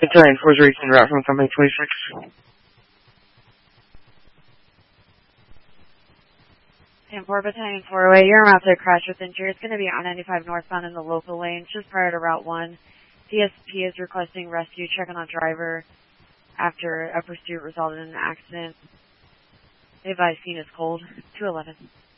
Battalion 4 is racing route from Company 26. And 4 Battalion 408, you're about to crash with injury. It's going to be on 95 northbound in the local lanes, just prior to Route 1. DSP is requesting rescue, checking on driver after a pursuit resulted in an accident. The advised scene is cold, 211.